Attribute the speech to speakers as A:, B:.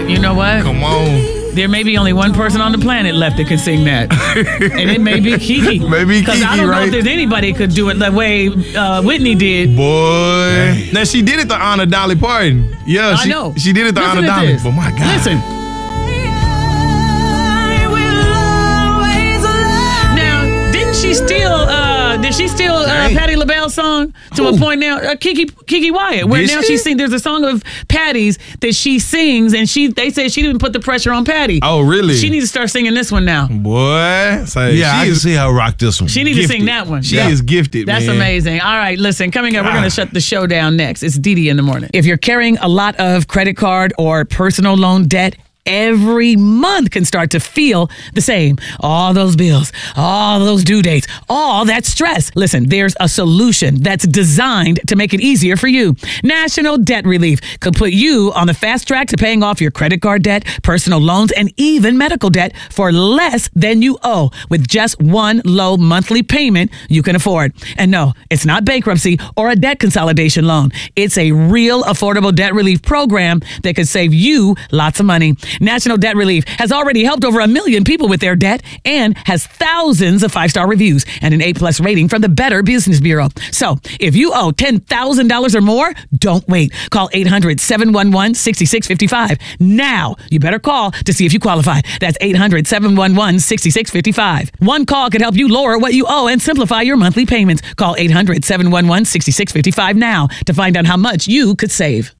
A: You know what?
B: Come on.
A: There may be only one person on the planet left that can sing that. And it may be Kiki.
B: Maybe Kiki,
A: because I don't know if there's anybody could do it the way Whitney did.
B: Boy. Now, she did it to honor Dolly Parton. Yeah,
A: I know.
B: She did it to honor Dolly.
A: This.
B: But my God.
A: Listen. Now, did she steal Patti LaBelle's song to a point now? Kiki Wyatt, where now she sings. There's a song of Patti's that she sings, and they say she didn't put the pressure on Patti.
B: Oh, really?
A: She needs to start singing this one now.
B: Boy.
C: I can see her rock this one.
A: She needs to sing that one.
B: She is gifted,
A: That's
B: man.
A: amazing. All right, listen, coming up, we're going to shut the show down next. It's Didi in the morning. If you're carrying a lot of credit card or personal loan debt, every month can start to feel the same. All those bills, all those due dates, all that stress. Listen, there's a solution that's designed to make it easier for you. National Debt Relief could put you on the fast track to paying off your credit card debt, personal loans, and even medical debt for less than you owe with just one low monthly payment you can afford. And no, it's not bankruptcy or a debt consolidation loan. It's a real affordable debt relief program that could save you lots of money. National Debt Relief has already helped over 1 million people with their debt and has thousands of 5-star reviews and an A+ rating from the Better Business Bureau. So if you owe $10,000 or more, don't wait. Call 800-711-6655. Now, you better call to see if you qualify. That's 800-711-6655. One call could help you lower what you owe and simplify your monthly payments. Call 800-711-6655 now to find out how much you could save.